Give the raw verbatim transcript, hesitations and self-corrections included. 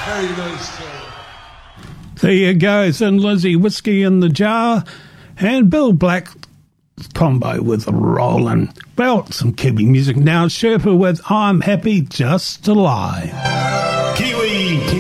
Very nice, Joe. There you go, Thin Lizzy, Whiskey in the Jar, and Bill Black combo with Rollin'. Well, some Kiwi music now. Sherpa with I'm Happy Just to Lie. Kiwi